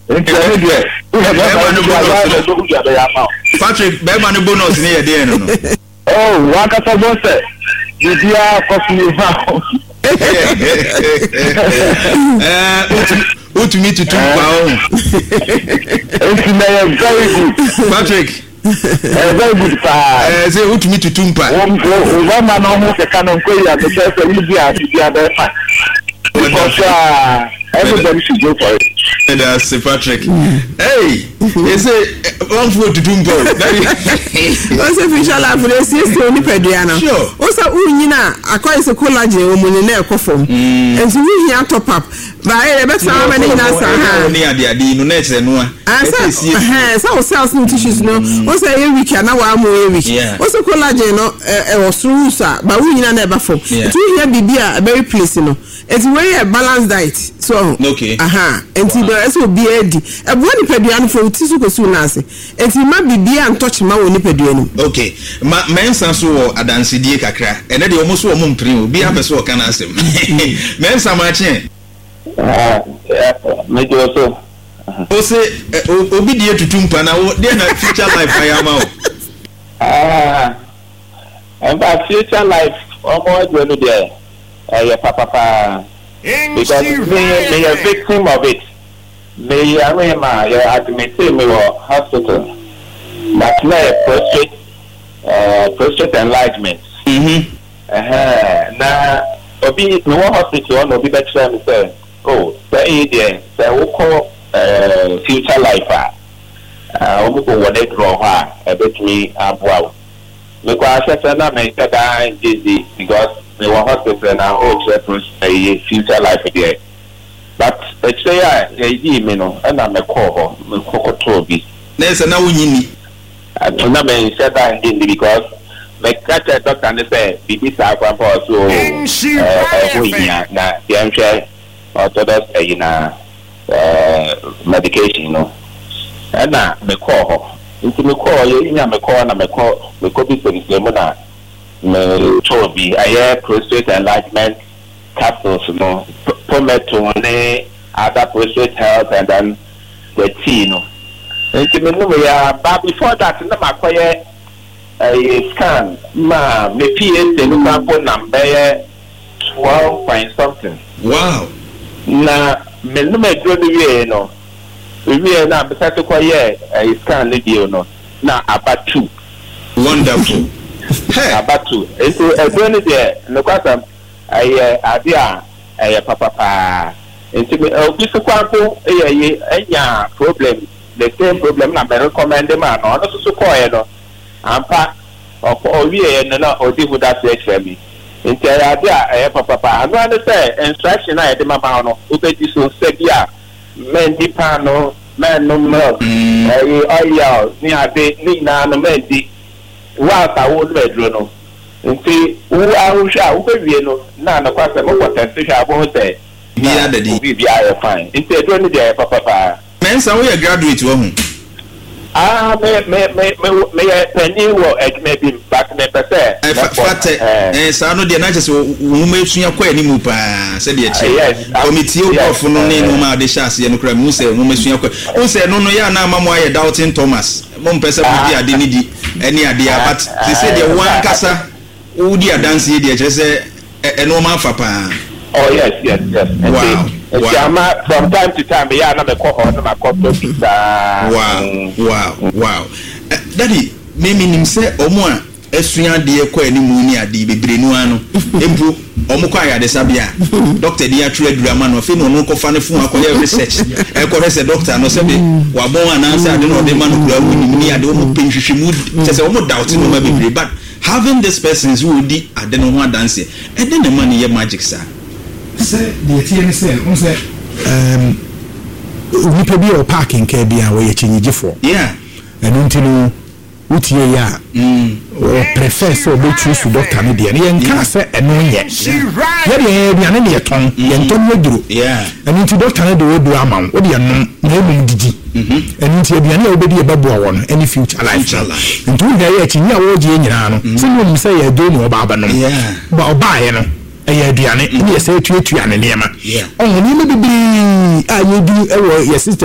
Patrick, Beman bonus near the end. Oh, Wakasa Bosse. Did you have coffee now? Who to me to very good. Patrick. Very good. Say who to me to Tumpa. One man almost a canon queer because the other because everybody should go for it. That's Patrick. Hey, they say one foot to Tumpa. What's a fish alive for the sister only Pediana? Sure. Also, Unina, acquires a collagen woman in their coffin. And so we here top up. But I bet how many near the next and one. Some cells in tissues. No, also a week and now I'm a week. Also, collagen or Susa, but we never for. To hear be a very pleasant. It's very a balanced diet. So, okay. And the rest will be Eddie. A body pedian for Tisuko Sunasi. And he might be beer and touch my own pedian. Okay. Men sanso adansi die kakra. And then the almost woman prim be a person can ask him. Men samache. Make also. Ose obi die to Tumpa na dey na future life I am and by future life almost going to there. Papa, because me a victim of it. Me admit me or hospital. But prostate enlargement. Now, obi no hospital no be better me say. Oh, say there, say we call future life. We go what they draw her. Bet me wow. Because I said na me that easy because they were hospital now oh a future life there. But it's say me no and I'm a call me Toby. There's na wunyini. I don't know me said that indeed because me catch a doctor and say bibi sa kwa so na the MJ orthodox medication you know. And na me call into me call you me call na me call be service na me Toby I prostate enlargement capsules no Pometone other prostate health and then the tea you know. Into me no but before that na makoye a scan ma me PSA no sample number 12 point something. Wow. Na me no me do the no we na be set to a scan video no na about 2. Wonderful. Hey, about 2. It's a journey there. No question. Idea. Papa. Into me. This quantum. Problem. The same problem. Na me recommend them. No, no so no. Ampa. Or we no. Or they would have said me. Into idea. Papa. I don't understand. Instruction. I dem about no. Ubedi so sebia. Men di pano. Men no milk. Oil. Ni ade. Ni na no men di. What I would bedroom no. Nti who sha who be no na na kwase mo protest sha bo say bia daddy bia ya fine. Nti do ni dey papa. Mensa we graduate wo hu. Me penny wo maybe back me pese. Fate sa no dey na just wo ma esua kwa animu pa se dey che. Committee of no ne no ma de sha se no kra mu se wo ma esua kwa. Wo se no ya na ma mo aye Doubting Thomas. Mo mpese bi ade ni di eni ade but they say the one kasa who di dance here dey say eno ma fa pa. Oh yes. Wow. From time to time we are not the call on my copy. Wow. Daddy, me nim say omo a esua de kwa animu ni ade bebre nu ano. Empu omo kwa ya de sabia. Doctor dey atru adurama no fe no no ko fa ne fun akoye research. E ko say doctor no say be wa bon anansa ade no de ma no kura wuni ni ade omo penhwehwemu say omo doubt no ma bebre but having this persons who di ade no ho dance e de na money ye magic sir. Say the TN say on say we be o parking ke bia we chinyigefo. Yeah. And until utie ya or prefer so be choose to doctor me dey yen ka say eno ye ye bia ne ye ton ye nton waduro. Yeah. And until doctor ne dey do amam wo dey no na emum didi. And until bia ne obedi e babo won any future life. Until dey ye chinya wo je nyina no say no say ye do no baba no. Yeah. Ba oba ye no eye aduane ne ye say tuatua ne niema. Yeah. Oh ni me bibi a ye du e wo ye sister